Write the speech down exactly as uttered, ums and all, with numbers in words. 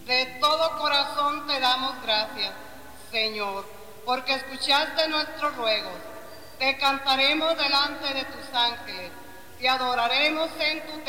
De todo corazón te damos gracias, Señor, porque escuchaste nuestros ruegos. Te cantaremos delante de tus ángeles, te adoraremos en tu